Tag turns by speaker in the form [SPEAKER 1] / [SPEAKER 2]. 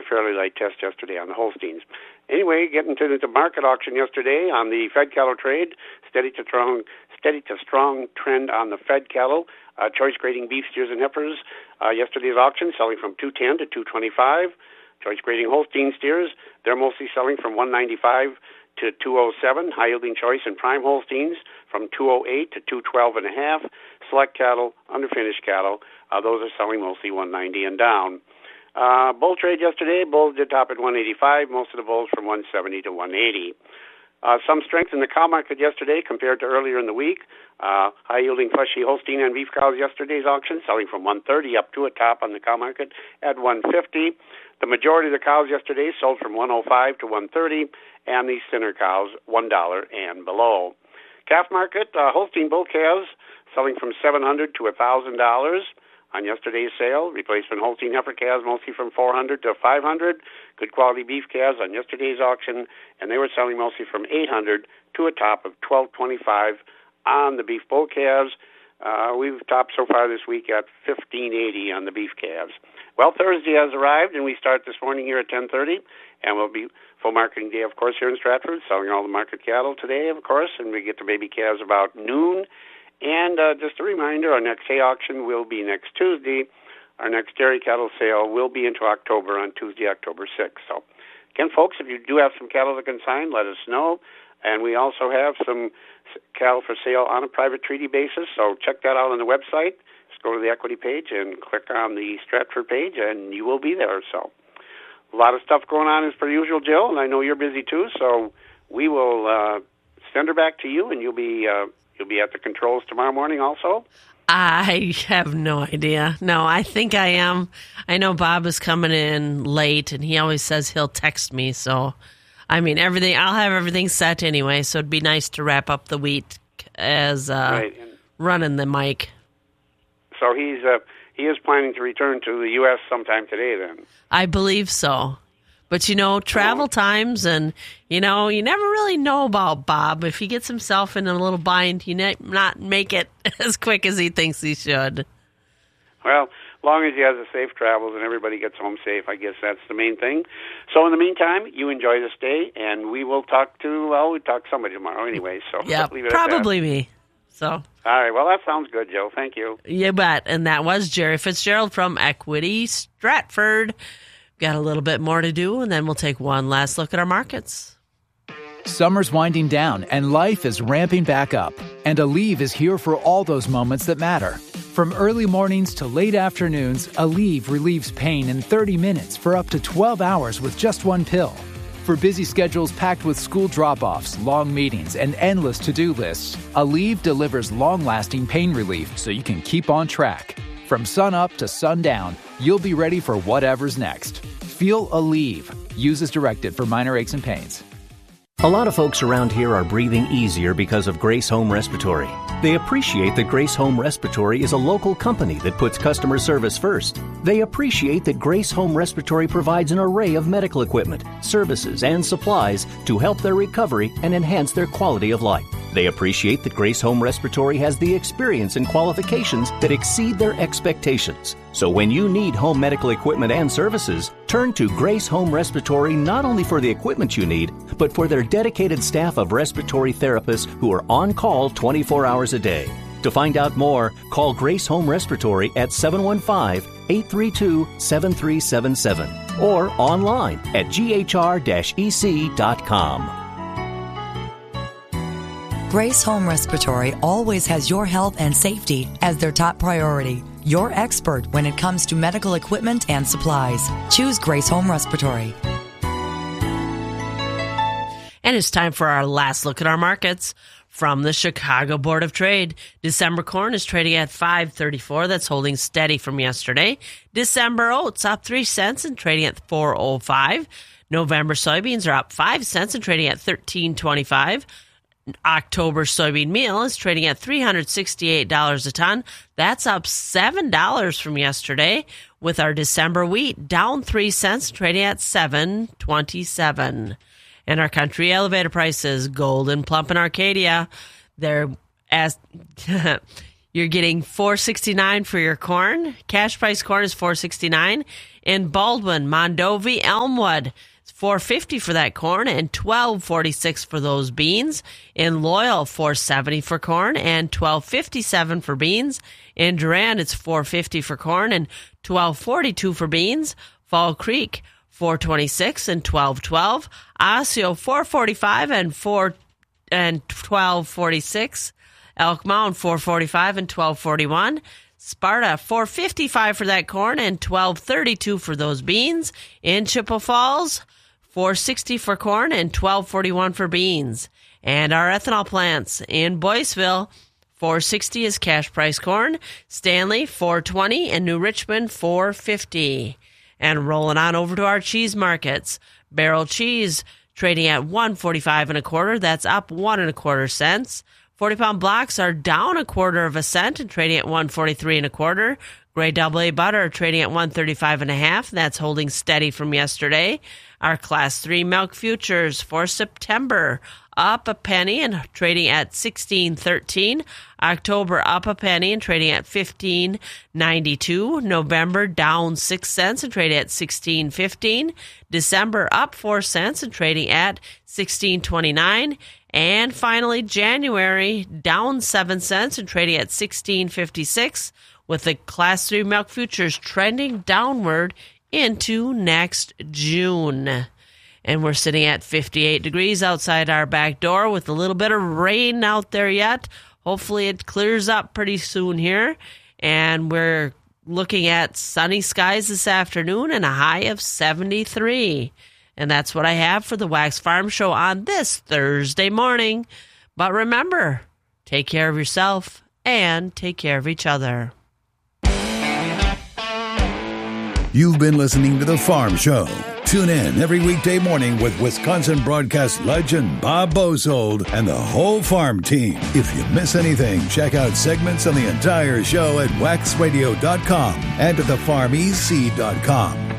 [SPEAKER 1] fairly light test yesterday on the Holsteins. Anyway, getting to the market auction yesterday on the Fed cattle trade, steady to strong trend on the Fed cattle. Choice grading beef steers and heifers. Yesterday's auction selling from 210 to 225. Choice grading Holstein steers, they're mostly selling from 195 to 207. High yielding choice and prime Holsteins from 208 to 212 and a half. Select cattle, underfinished cattle, those are selling mostly 190 and down. Bull trade yesterday, bulls did top at 185, most of the bulls from 170 to 180. Some strength in the cow market yesterday compared to earlier in the week. High-yielding fleshy Holstein and beef cows yesterday's auction selling from 130 up to a top on the cow market at 150. The majority of the cows yesterday sold from 105 to 130, and the thinner cows $1 and below. Calf market, Holstein bull calves selling from $700 to $1,000 on yesterday's sale. Replacement Holstein heifer calves mostly from $400 to $500. Good quality beef calves on yesterday's auction, and they were selling mostly from $800 to a top of $1,225 on the beef bull calves. We've topped so far this week at $1,580 on the beef calves. Well, Thursday has arrived, and we start this morning here at 10:30, and we'll be full marketing day, of course, here in Stratford, selling all the market cattle today, of course, and we get to baby calves about noon. And just a reminder, our next hay auction will be next Tuesday. Our next dairy cattle sale will be into October on Tuesday, October 6th. So, again, folks, if you do have some cattle to consign, let us know. And we also have some cattle for sale on a private treaty basis, so check that out on the website. Just go to the equity page and click on the Stratford page, and you will be there. So, a lot of stuff going on as per usual, Jill, and I know you're busy too, so we will send her back to you, and you'll be at the controls tomorrow morning also?
[SPEAKER 2] I have no idea. No, I think I am. I know Bob is coming in late, and he always says he'll text me. So, I mean, I'll have everything set anyway, so it'd be nice to wrap up the week as running the mic.
[SPEAKER 1] So he is planning to return to the U.S. sometime today then? I
[SPEAKER 2] believe so. But, travel times and, you never really know about Bob. If he gets himself in a little bind, he might not make it as quick as he thinks he should.
[SPEAKER 1] Well, as long as he has a safe travels and everybody gets home safe, I guess that's the main thing. So in the meantime, you enjoy this day, and we will talk to somebody tomorrow anyway. So
[SPEAKER 2] yeah,
[SPEAKER 1] leave it
[SPEAKER 2] probably
[SPEAKER 1] at that.
[SPEAKER 2] Me. So.
[SPEAKER 1] All right, well, that sounds good, Joe. Thank you.
[SPEAKER 2] You bet. And that was Jerry Fitzgerald from Equity Stratford. Got a little bit more to do, and then we'll take one last look at our markets.
[SPEAKER 3] Summer's winding down, and life is ramping back up. And Aleve is here for all those moments that matter. From early mornings to late afternoons, Aleve relieves pain in 30 minutes for up to 12 hours with just one pill. For busy schedules packed with school drop-offs, long meetings, and endless to-do lists, Aleve delivers long-lasting pain relief so you can keep on track. From sun up to sundown, you'll be ready for whatever's next. Feel Aleve. Use as directed for minor aches and pains.
[SPEAKER 4] A lot of folks around here are breathing easier because of Grace Home Respiratory. They appreciate that Grace Home Respiratory is a local company that puts customer service first. They appreciate that Grace Home Respiratory provides an array of medical equipment, services, and supplies to help their recovery and enhance their quality of life. They appreciate that Grace Home Respiratory has the experience and qualifications that exceed their expectations. So when you need home medical equipment and services, turn to Grace Home Respiratory not only for the equipment you need, but for their dedicated staff of respiratory therapists who are on call 24 hours a day. To find out more, call Grace Home Respiratory at 715-832-7377 or online at ghr-ec.com.
[SPEAKER 5] Grace Home Respiratory always has your health and safety as their top priority. Your expert when it comes to medical equipment and supplies. Choose Grace Home Respiratory.
[SPEAKER 2] And it's time for our last look at our markets. From the Chicago Board of Trade, December corn is trading at $5.34. That's holding steady from yesterday. December oats up 3 cents and trading at $4.05. November soybeans are up 5 cents and trading at $13.25. October soybean meal is trading at $368 a ton. That's up $7 from yesterday, with our December wheat down 3 cents, trading at $7.27. And our country elevator prices, Golden Plump in Arcadia, they're as you're getting $4.69 for your corn. Cash price corn is $4.69. In Baldwin, Mondovi, Elmwood, it's $4.50 for that corn and $12.46 for those beans. In Loyal, $4.70 for corn and $12.57 for beans. In Durand, it's $4.50 for corn and $12.42 for beans. Fall Creek, $4.26 and $12.12. Osseo, $4.45 and $12.46. Elk Mound, $4.45 and $12.41. Sparta, $4.55 for that corn and $12.32 for those beans. In Chippewa Falls, $4.60 for corn and $12.41 for beans. And our ethanol plants in Boyceville, $4.60 is cash price corn. Stanley, $4.20, and New Richmond, $4.50. And rolling on over to our cheese markets. Barrel cheese trading at $1.45 and a quarter. That's up 1 1/4 cents. 40-pound blocks are down 1/4 cent and trading at $1.43 and a quarter. Gray AA butter trading at $1.35 and a half. That's holding steady from yesterday. Our Class 3 milk futures for September up a penny and trading at $16.13. October up a penny and trading at $15.92. November down 6 cents and trading at $16.15. December up 4 cents and trading at $16.29. And finally, January down 7 cents and trading at $16.56, with the Class 3 milk futures trending downward into next June. And we're sitting at 58 degrees outside our back door with a little bit of rain out there yet. Hopefully it clears up pretty soon here. And we're looking at sunny skies this afternoon and a high of 73. And that's what I have for the Wax Farm Show on this Thursday morning. But remember, take care of yourself and take care of each other.
[SPEAKER 6] You've been listening to The Farm Show. Tune in every weekday morning with Wisconsin broadcast legend Bob Bosold and the whole farm team. If you miss anything, check out segments on the entire show at waxradio.com and at thefarmec.com.